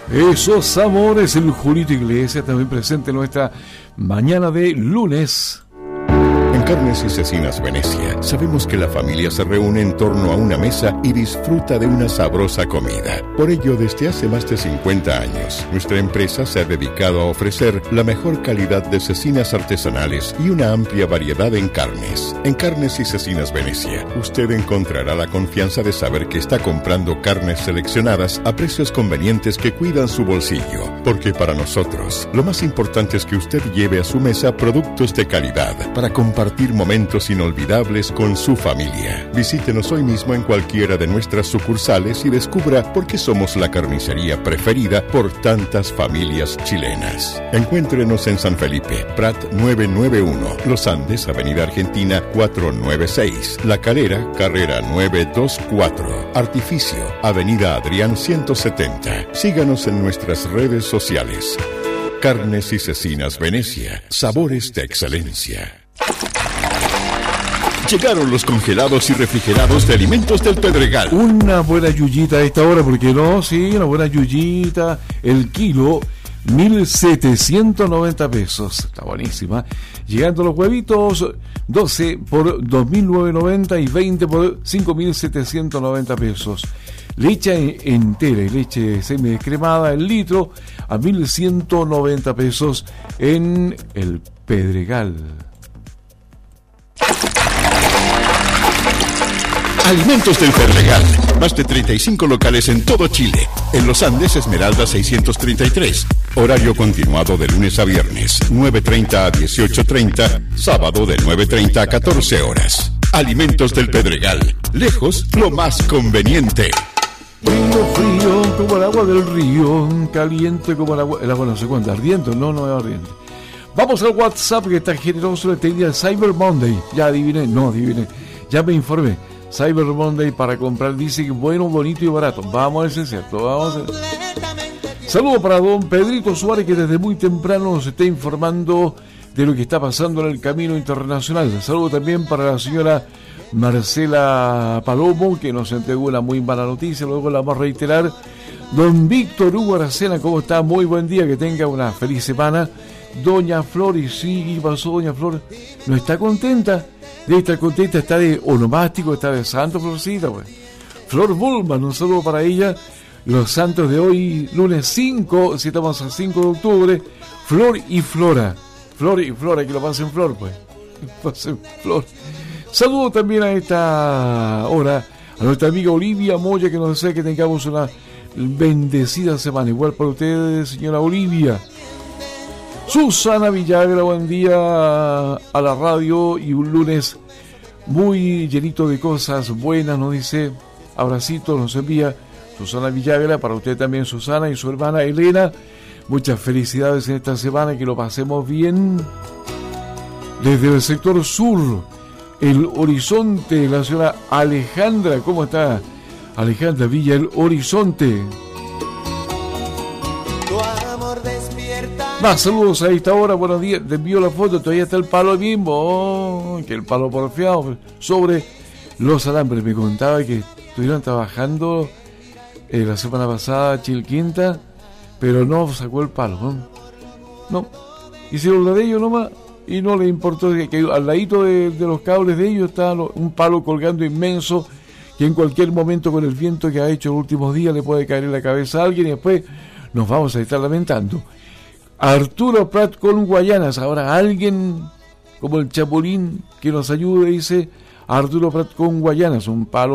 Esos amores, el Julito Iglesias también presente en nuestra mañana de lunes. En Carnes y Cecinas Venecia, sabemos que la familia se reúne en torno a una mesa y disfruta de una sabrosa comida. Por ello, desde hace más de 50 años, nuestra empresa se ha dedicado a ofrecer la mejor calidad de cecinas artesanales y una amplia variedad en carnes. En Carnes y Cecinas Venecia, usted encontrará la confianza de saber que está comprando carnes seleccionadas a precios convenientes que cuidan su bolsillo. Porque para nosotros, lo más importante es que usted lleve a su mesa productos de calidad para compartir momentos inolvidables con su familia. Visítenos hoy mismo en cualquiera de nuestras sucursales y descubra por qué somos la carnicería preferida por tantas familias chilenas. Encuéntrenos en San Felipe, Prat 991, Los Andes, Avenida Argentina 496, La Calera, Carrera 924, Artificio, Avenida Adrián 170. Síganos en nuestras redes sociales. Carnes y Cecinas Venecia, sabores de excelencia. Llegaron los congelados y refrigerados de Alimentos del Pedregal. Una buena yuyita a esta hora, ¿por qué no? Sí, una buena yuyita. El kilo, 1.790 pesos. Está buenísima. Llegando los huevitos, 12 por 2.990 y 20 por 5.790 pesos. Leche entera y leche semidescremada, el litro, a 1.190 pesos en el Pedregal. Alimentos del Pedregal. Más de 35 locales en todo Chile. En Los Andes, Esmeralda 633. Horario continuado de lunes a viernes, 9:30 a 18:30. Sábado de 9:30 a 14 horas. Alimentos del Pedregal. Lejos, lo más conveniente. Frío como el agua del río, caliente como el agua no sé cuánto, ardiente, no es ardiente. Vamos al WhatsApp que está generoso, este día Cyber Monday. Ya adiviné, ya me informé. Cyber Monday para comprar, dice que bueno, bonito y barato. Vamos a ver si es cierto, Saludos para don Pedrito Suárez, que desde muy temprano nos está informando de lo que está pasando en el camino internacional. Saludos también para la señora Marcela Palomo, que nos entregó una muy mala noticia, luego la vamos a reiterar. Don Víctor Hugo Aracena, ¿cómo está? Muy buen día, que tenga una feliz semana. Doña Flor, y sí, ¿qué pasó, doña Flor? ¿No está contenta? Debe estar contenta, está de onomástico, está de santo, Florcita, pues. Flor Bullman, un saludo para ella. Los santos de hoy, lunes 5, si estamos al 5 de octubre, Flor y Flora. Flor y Flora, que lo pasen Flor, pues. Pasen Flor. Saludo también a esta hora a nuestra amiga Olivia Moya, que nos desea que tengamos una bendecida semana. Igual para ustedes, señora Olivia. Susana Villagra, buen día a la radio y un lunes muy llenito de cosas buenas, nos dice. Abracito nos envía Susana Villagra, para usted también, Susana, y su hermana Elena. Muchas felicidades en esta semana, que lo pasemos bien. Desde el sector sur, El Horizonte, la señora Alejandra, ¿cómo está? Alejandra Villa, El Horizonte. Más saludos a esta hora, buenos días. Te envío la foto, todavía está el palo mismo, que el palo porfiado sobre los alambres. Me contaba que estuvieron trabajando la semana pasada Chilquinta, pero no sacó el palo, no, hicieron lo de ellos nomás y no le importó que al ladito de los cables de ellos está un palo colgando inmenso, que en cualquier momento, con el viento que ha hecho los últimos días, le puede caer en la cabeza a alguien y después nos vamos a estar lamentando. Arturo Prat con Guayanas. Ahora alguien como el Chapulín que nos ayude, dice Arturo Prat con Guayanas, un palo